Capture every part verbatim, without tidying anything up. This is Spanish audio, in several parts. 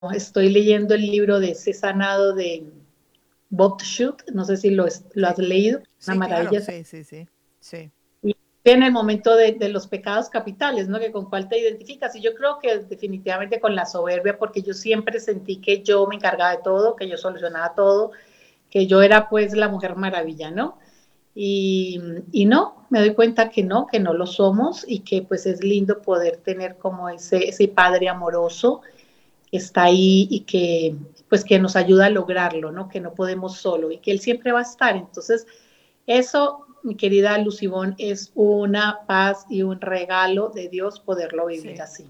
estoy leyendo el libro de Sé sanado de Bob Schutz, no sé si lo, lo has Sí, leído, una sí, claro, maravilla. sí, sí, sí, sí, Y en el momento de, de, los pecados capitales, ¿no? Que con cuál te identificas. Y yo creo que definitivamente con la soberbia, porque yo siempre sentí que yo me encargaba de todo, que yo solucionaba todo, que yo era pues la mujer maravilla, ¿no? Y, y no, me doy cuenta que no, que no lo somos y que pues es lindo poder tener como ese, ese padre amoroso que está ahí y que pues que nos ayuda a lograrlo, ¿no? Que no podemos solo y que él siempre va a estar. Entonces, eso, mi querida Lucibón, es una paz y un regalo de Dios poderlo vivir sí. así.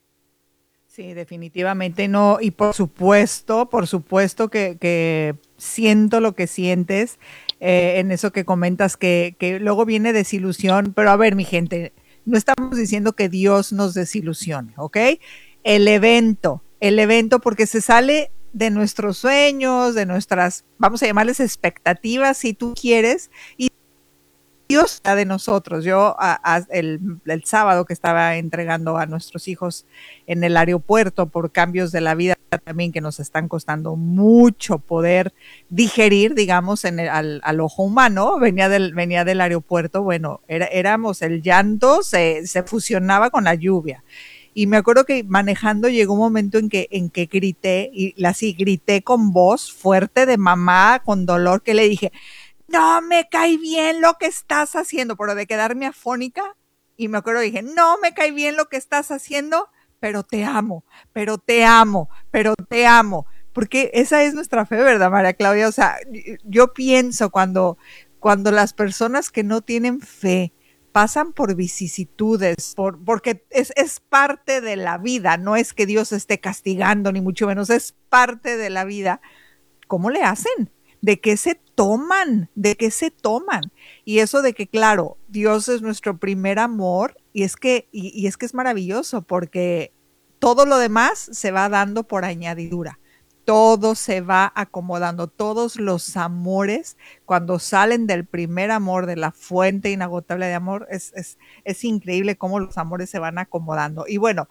Sí, definitivamente no. Y por supuesto, por supuesto que, que siento lo que sientes eh, en eso que comentas, que, que luego viene desilusión. Pero a ver, mi gente, no estamos diciendo que Dios nos desilusione, ¿ok? El evento, el evento porque se sale de nuestros sueños, de nuestras, vamos a llamarles expectativas, si tú quieres, y Dios está de nosotros. Yo a, a, el, el sábado que estaba entregando a nuestros hijos en el aeropuerto por cambios de la vida también que nos están costando mucho poder digerir, digamos, en el, al, al, ojo humano, venía del, venía del aeropuerto, bueno, era, éramos el llanto, se, se fusionaba con la lluvia. Y me acuerdo que manejando llegó un momento en que, en que grité, y así grité con voz fuerte de mamá, con dolor, que le dije, no me cae bien lo que estás haciendo, pero de quedarme afónica. Y me acuerdo, dije, no me cae bien lo que estás haciendo, pero te amo, pero te amo, pero te amo. Porque esa es nuestra fe, ¿verdad, María Claudia? O sea, yo pienso cuando, cuando las personas que no tienen fe pasan por vicisitudes, por, porque es, es parte de la vida, no es que Dios esté castigando, ni mucho menos, es parte de la vida. ¿Cómo le hacen? ¿De qué se toman? ¿De qué se toman? Y eso de que, claro, Dios es nuestro primer amor y es que, y, y es que es maravilloso porque todo lo demás se va dando por añadidura. Todo se va acomodando, todos los amores, cuando salen del primer amor, de la fuente inagotable de amor, es, es, es increíble cómo los amores se van acomodando. Y bueno,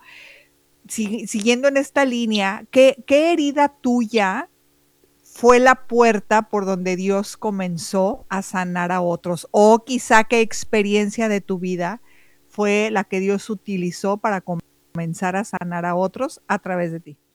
si, siguiendo en esta línea, ¿qué, qué herida tuya fue la puerta por donde Dios comenzó a sanar a otros? O quizá qué experiencia de tu vida fue la que Dios utilizó para comenzar a sanar a otros a través de ti.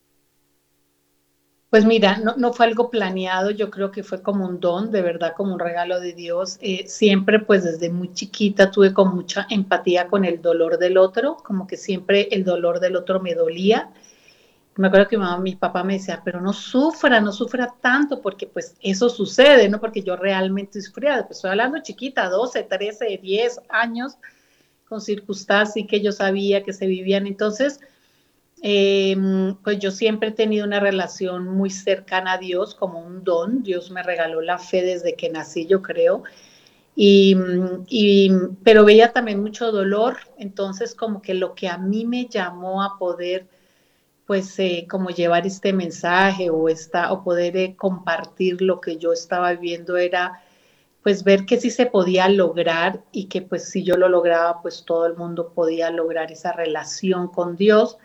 Pues mira, no, no fue algo planeado, yo creo que fue como un don, de verdad, como un regalo de Dios. Eh, siempre, pues desde muy chiquita tuve con mucha empatía con el dolor del otro, como que siempre el dolor del otro me dolía. Me acuerdo que mi mamá, mi papá me decía, pero no sufra, no sufra tanto, porque pues eso sucede, ¿no? Porque yo realmente sufría, pues estoy hablando chiquita, doce, trece, diez años, con circunstancias que yo sabía que se vivían. Entonces, eh, pues yo siempre he tenido una relación muy cercana a Dios, como un don. Dios me regaló la fe desde que nací, yo creo. Y, y, pero veía también mucho dolor, entonces como que lo que a mí me llamó a poder pues eh, como llevar este mensaje o, esta, o poder eh, compartir lo que yo estaba viviendo era pues ver que sí se podía lograr y que pues si yo lo lograba pues todo el mundo podía lograr esa relación con Dios.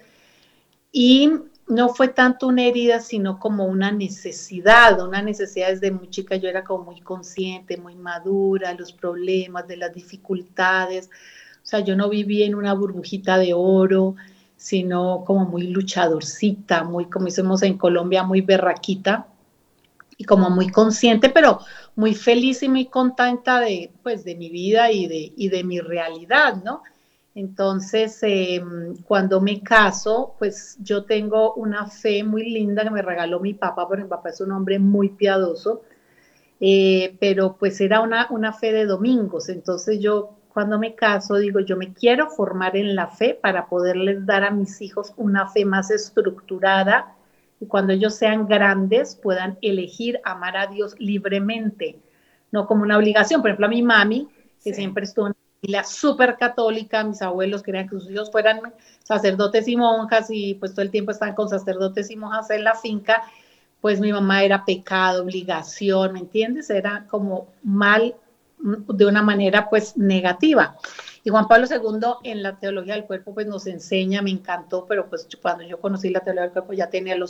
Y no fue tanto una herida, sino como una necesidad, una necesidad desde muy chica. Yo era como muy consciente, muy madura, los problemas, de las dificultades. O sea, yo no vivía en una burbujita de oro, sino como muy luchadorcita, muy, como decimos en Colombia, muy berraquita y como muy consciente, pero muy feliz y muy contenta de, pues, de mi vida y de, y de mi realidad, ¿no? Entonces, eh, cuando me caso, pues yo tengo una fe muy linda que me regaló mi papá, porque mi papá es un hombre muy piadoso, eh, pero pues era una, una fe de domingos. Entonces yo cuando me caso digo, yo me quiero formar en la fe para poderles dar a mis hijos una fe más estructurada y cuando ellos sean grandes puedan elegir amar a Dios libremente, no como una obligación. Por ejemplo, a mi mami, que Sí. siempre estuvo en una familia súper católica, mis abuelos querían que sus hijos fueran sacerdotes y monjas y pues todo el tiempo estaban con sacerdotes y monjas en la finca, pues mi mamá era pecado, obligación, ¿me entiendes? Era como mal de una manera pues negativa. Y Juan Pablo segundo en la teología del cuerpo pues nos enseña, me encantó, pero pues cuando yo conocí la teología del cuerpo ya tenía los